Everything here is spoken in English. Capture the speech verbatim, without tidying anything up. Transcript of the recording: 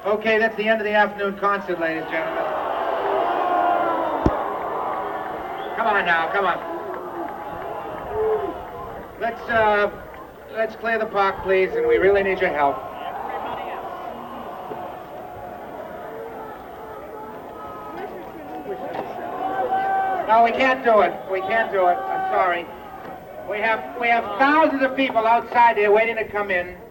Okay, that's the end of the afternoon concert, ladies and gentlemen. Come on now, come on. Let's, uh, let's clear the park, please, and we really need your help. No, we can't do it. We can't do it. I'm sorry. We have, we have thousands of people outside here waiting to come in.